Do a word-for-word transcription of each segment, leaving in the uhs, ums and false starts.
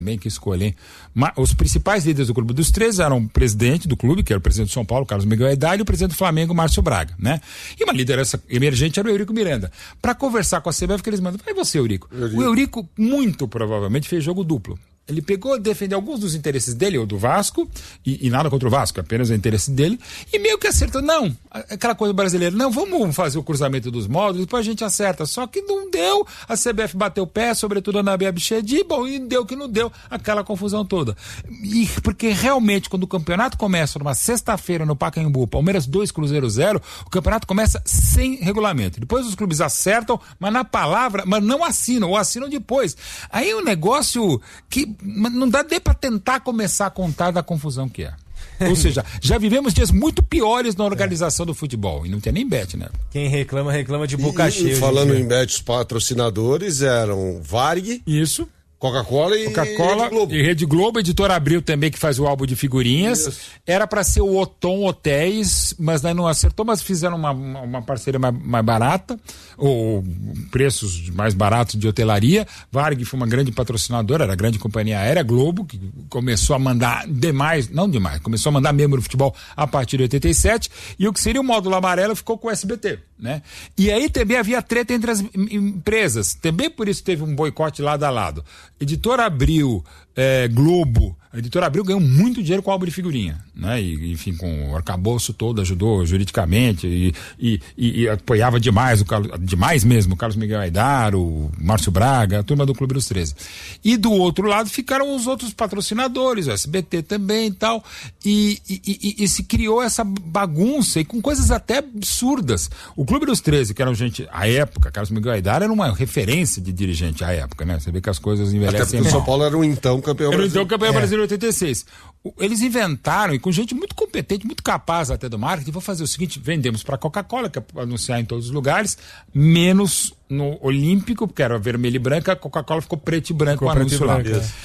Bem que escolhem. Os principais líderes do Clube dos treze eram o presidente do clube, que era o presidente de São Paulo, Carlos Miguel Aidar, e o presidente do Flamengo, Márcio Braga, né? E uma liderança emergente era o Eurico Miranda. Para conversar com a C B F, que eles mandam, vai você, Eurico. Eurico. O Eurico, muito provavelmente, fez jogo duplo. Ele pegou, defendeu alguns dos interesses dele, ou do Vasco, e, e nada contra o Vasco, apenas o interesse dele, e meio que acertou. Não, aquela coisa brasileira, não, vamos fazer o cruzamento dos módulos, depois a gente acerta. Só que não deu, a C B F bateu o pé, sobretudo a Nabi Abichedi, bom, e deu que não deu, aquela confusão toda. E porque realmente, quando o campeonato começa numa sexta-feira no Pacaembu, Palmeiras dois, Cruzeiro zero, o campeonato começa sem regulamento. Depois os clubes acertam, mas na palavra, mas não assinam, ou assinam depois. Aí é um negócio que não dá nem para tentar começar a contar da confusão que é. Ou seja, já vivemos dias muito piores na organização é. do futebol. E não tem nem bet, né? Quem reclama, reclama de boca e, cheia. E falando em bet, os patrocinadores eram Varig. Isso. Coca-Cola e Coca-Cola Rede Globo. E Rede Globo, Editora Abril também, que faz o álbum de figurinhas. Isso. Era para ser o Otom Hotéis, mas daí não acertou, mas fizeram uma, uma parceria mais, mais barata, ou preços mais baratos de hotelaria. Varg foi uma grande patrocinadora, era a grande companhia aérea, Globo, que começou a mandar demais, não demais, começou a mandar membro do futebol a partir de oitenta e sete, e o que seria o módulo amarelo ficou com o S B T, né? E aí também havia treta entre as empresas, também por isso teve um boicote lado a lado. Editora Abril, é, Globo, a Editora Abril ganhou muito dinheiro com o álbum de figurinha, né? E, enfim, com o arcabouço todo, ajudou juridicamente e, e, e, e apoiava demais, o Carlos, demais mesmo, o Carlos Miguel Aidar, o Márcio Braga, a turma do Clube dos treze. E do outro lado ficaram os outros patrocinadores, o S B T também e tal, e, e, e, e se criou essa bagunça e com coisas até absurdas. O Clube dos treze, que era gente, à época, Carlos Miguel Aidar era uma referência de dirigente à época, né? Você vê que as coisas envelhecem. Até porque o São Paulo era o então campeão era brasileiro. Era o então campeão é. brasileiro em oitenta e seis. Eles inventaram, e com gente muito competente, muito capaz até do marketing, vou fazer o seguinte, vendemos para a Coca-Cola, que é para anunciar em todos os lugares, menos no Olímpico, porque era vermelho e branca, a Coca-Cola ficou preto e branco com o anúncio lá.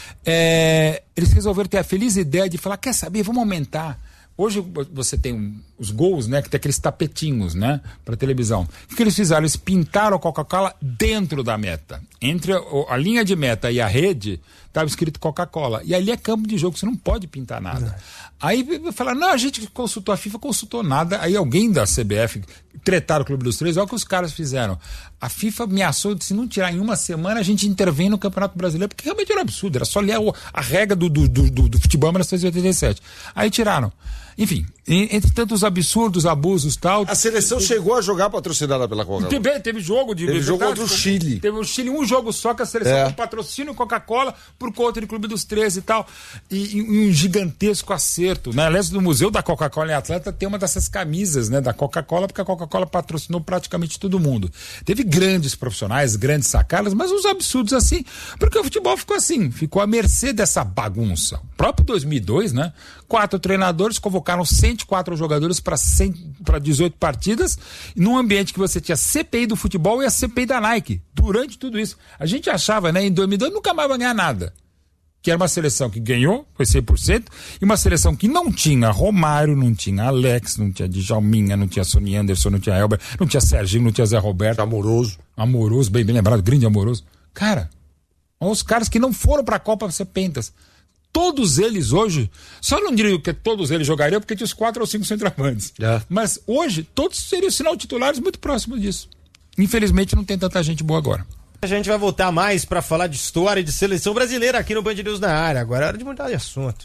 É, eles resolveram ter a feliz ideia de falar, quer saber, vamos aumentar. Hoje você tem um, os gols, né, que tem aqueles tapetinhos, né, para televisão. O que eles fizeram? Eles pintaram a Coca-Cola dentro da meta. Entre a, a linha de meta e a rede, estava escrito Coca-Cola. E ali é campo de jogo, você não pode pintar nada. Não. Aí falaram, não, a gente consultou a FIFA, consultou nada. Aí alguém da C B F tretaram o Clube dos treze, olha o que os caras fizeram. A FIFA ameaçou de se não tirar em uma semana, a gente intervém no Campeonato Brasileiro, porque realmente era um absurdo, era só ler a, a regra do, do, do, do futebol em mil novecentos e oitenta e sete. Aí tiraram. Enfim, entre tantos absurdos, abusos e tal... A seleção teve... chegou a jogar patrocinada pela Coca-Cola. Teve, teve jogo de... Teve jogo contra o Chile. Teve o Chile, um jogo só que a seleção é. patrocina o Coca-Cola por conta do Clube dos treze e tal. E, e um gigantesco acerto, né? Aliás, no Museu da Coca-Cola em Atlanta tem uma dessas camisas, né, da Coca-Cola, porque a Coca-Cola patrocinou praticamente todo mundo. Teve grandes profissionais, grandes sacadas, mas uns absurdos assim, porque o futebol ficou assim, ficou à mercê dessa bagunça. O próprio dois mil e dois, né? Quatro treinadores convocaram cento e quatro jogadores para dezoito partidas, num ambiente que você tinha C P I do futebol e a C P I da Nike. Durante tudo isso, a gente achava, né, em dois mil e dois nunca mais vai ganhar nada. Que era uma seleção que ganhou, foi cem por cento, e uma seleção que não tinha Romário, não tinha Alex, não tinha Djalminha, não tinha Sony Anderson, não tinha Elber, não tinha Serginho, não tinha Zé Roberto. Amoroso. Amoroso, bem, bem lembrado, grande Amoroso. Cara, os caras que não foram para a Copa ser pentas. Todos eles hoje, só não diria que todos eles jogariam, porque tinha os quatro ou cinco centroavantes. É. Mas hoje, todos seriam sinal titulares muito próximos disso. Infelizmente, não tem tanta gente boa agora. A gente vai voltar mais para falar de história e de seleção brasileira aqui no Band News na área. Agora é hora de mudar de assunto.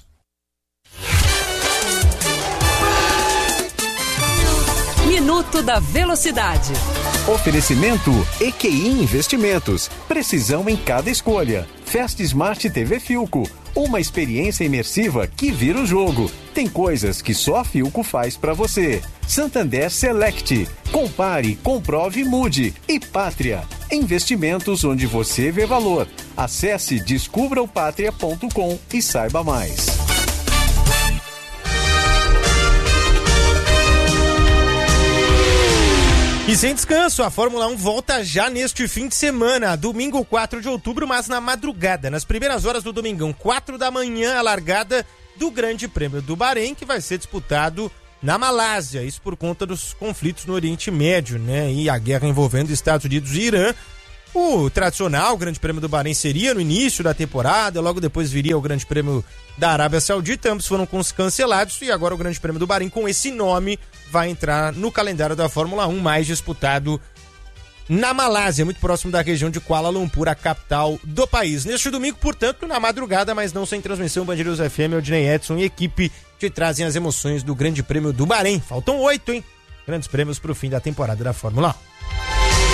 Minuto da Velocidade. Oferecimento E Q I Investimentos. Precisão em cada escolha. Fast Smart T V Filco. Uma experiência imersiva que vira o jogo. Tem coisas que só a Filco faz pra você. Santander Select. Compare, comprove e mude. E Pátria. Investimentos onde você vê valor. Acesse descubra o pátria ponto com e saiba mais. E sem descanso, a Fórmula um volta já neste fim de semana, domingo quatro de outubro, mas na madrugada, nas primeiras horas do domingão, quatro da manhã, a largada do Grande Prêmio do Bahrein, que vai ser disputado na Malásia, isso por conta dos conflitos no Oriente Médio, né, e a guerra envolvendo Estados Unidos e Irã, O tradicional Grande Prêmio do Bahrein seria no início da temporada, logo depois viria o Grande Prêmio da Arábia Saudita, ambos foram cancelados e agora o Grande Prêmio do Bahrein com esse nome vai entrar no calendário da Fórmula um, mais disputado na Malásia, muito próximo da região de Kuala Lumpur, a capital do país. Neste domingo, portanto, na madrugada, mas não sem transmissão, Band News F M, Odinei Edson e equipe te trazem as emoções do Grande Prêmio do Bahrein. Faltam oito, hein? Grandes prêmios para o fim da temporada da Fórmula um.